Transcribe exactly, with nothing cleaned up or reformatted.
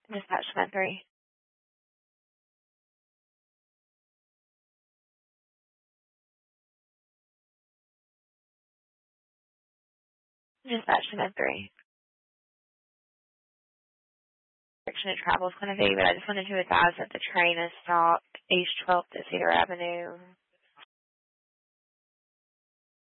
Dispatch seven three. Dispatch seven three. Direction of travel is going to be, but I just wanted to advise that the train is stopped East twelfth at Cedar Avenue.